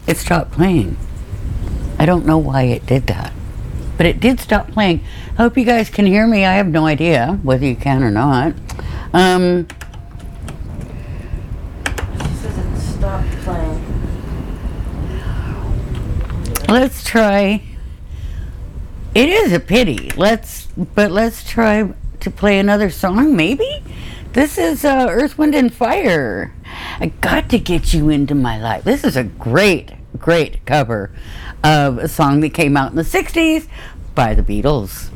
it stopped playing. I don't know why it did that, but it did stop playing. I hope you guys can hear me. I have no idea whether you can or not. She says it stopped playing. Let's try. It is a pity. Let's try to play another song, maybe? This is Earth, Wind, and Fire. I got to get you into my life. This is a great cover of a song that came out in the 60s by the Beatles.